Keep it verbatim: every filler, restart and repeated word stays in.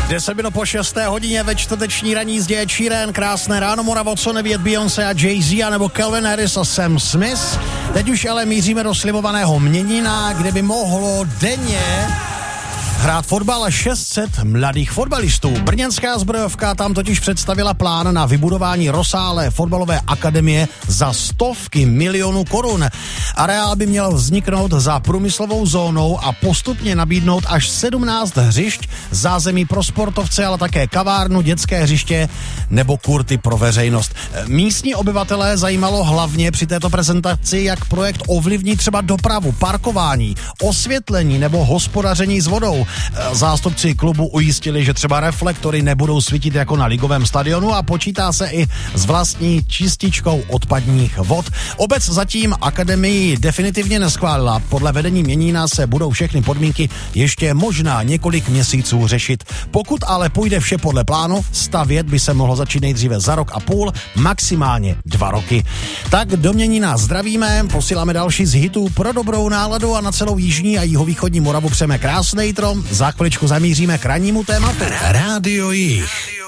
deset minut po šesté hodině ve čtvrteční ranní jízdě Ed Sheeran, krásné ráno Moravo, co nevědět Beyoncé a Jay-Z a nebo Calvin Harris a Sam Smith. Teď už ale míříme do slibovaného Měnina, kde by mohlo denně hrát fotbal šest set mladých fotbalistů. Brněnská zbrojovka tam totiž představila plán na vybudování rozsáhlé fotbalové akademie za stovky milionů korun. Areál by měl vzniknout za průmyslovou zónou a postupně nabídnout až sedmnáct hřišť, zázemí pro sportovce, ale také kavárnu, dětské hřiště nebo kurty pro veřejnost. Místní obyvatelé zajímalo hlavně při této prezentaci, jak projekt ovlivní třeba dopravu, parkování, osvětlení nebo hospodaření s vodou. Zástupci klubu ujistili, že třeba reflektory nebudou svítit jako na ligovém stadionu a počítá se i s vlastní čističkou odpadních vod. Obec zatím akademii definitivně neschválila. Podle vedení Měnína se budou všechny podmínky ještě možná několik měsíců řešit. Pokud ale půjde vše podle plánu, stavět by se mohlo začít nejdříve za rok a půl, maximálně dva roky. Tak do Měnína zdravíme, posíláme další z hitů pro dobrou náladu a na celou jižní a jihovýchodní Moravu přejeme krásný trom. Za chviličku zamíříme k rannímu tématu. Rádio Jich.